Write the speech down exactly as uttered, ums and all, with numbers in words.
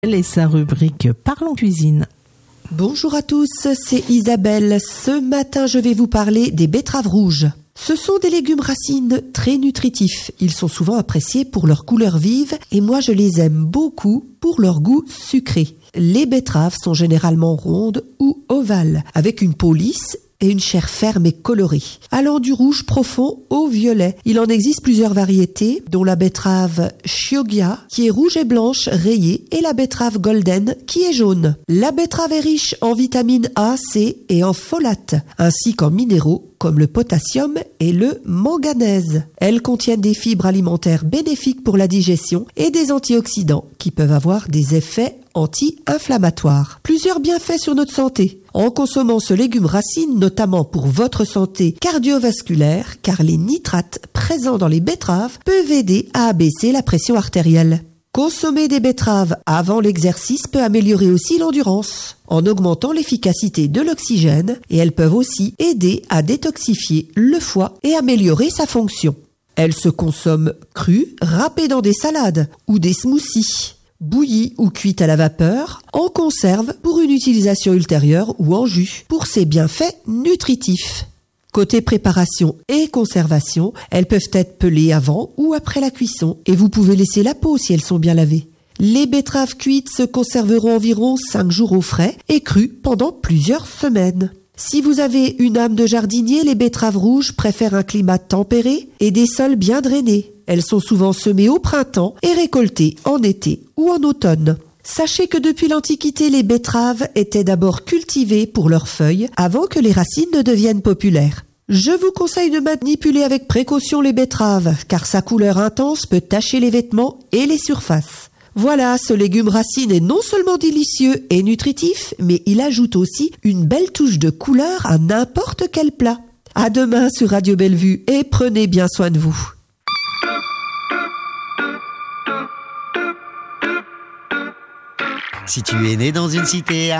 Et sa rubrique Parlons cuisine. Bonjour à tous, c'est Isabelle. Ce matin, je vais vous parler des betteraves rouges. Ce sont des légumes racines très nutritifs. Ils sont souvent appréciés pour leur couleur vive et moi je les aime beaucoup pour leur goût sucré. Les betteraves sont généralement rondes ou ovales, avec une peau lisse et une chair ferme et colorée, allant du rouge profond au violet. Il en existe plusieurs variétés, dont la betterave Chioggia, qui est rouge et blanche rayée, et la betterave golden, qui est jaune. La betterave est riche en vitamines A, C et en folates, ainsi qu'en minéraux comme le potassium et le manganèse. Elles contiennent des fibres alimentaires bénéfiques pour la digestion et des antioxydants qui peuvent avoir des effets anti-inflammatoires. Plusieurs bienfaits sur notre santé. En consommant ce légume racine, notamment pour votre santé cardiovasculaire, car les nitrates présents dans les betteraves peuvent aider à abaisser la pression artérielle. Consommer des betteraves avant l'exercice peut améliorer aussi l'endurance, en augmentant l'efficacité de l'oxygène, et elles peuvent aussi aider à détoxifier le foie et améliorer sa fonction. Elles se consomment crues, râpées dans des salades ou des smoothies, bouillies ou cuites à la vapeur, en conserve pour une utilisation ultérieure ou en jus, pour ses bienfaits nutritifs. Côté préparation et conservation, elles peuvent être pelées avant ou après la cuisson et vous pouvez laisser la peau si elles sont bien lavées. Les betteraves cuites se conserveront environ cinq jours au frais et crues pendant plusieurs semaines. Si vous avez une âme de jardinier, les betteraves rouges préfèrent un climat tempéré et des sols bien drainés. Elles sont souvent semées au printemps et récoltées en été ou en automne. Sachez que depuis l'Antiquité, les betteraves étaient d'abord cultivées pour leurs feuilles avant que les racines ne deviennent populaires. Je vous conseille de manipuler avec précaution les betteraves, car sa couleur intense peut tacher les vêtements et les surfaces. Voilà, ce légume racine est non seulement délicieux et nutritif, mais il ajoute aussi une belle touche de couleur à n'importe quel plat. À demain sur Radio Bellevue et prenez bien soin de vous. Si tu es né dans une cité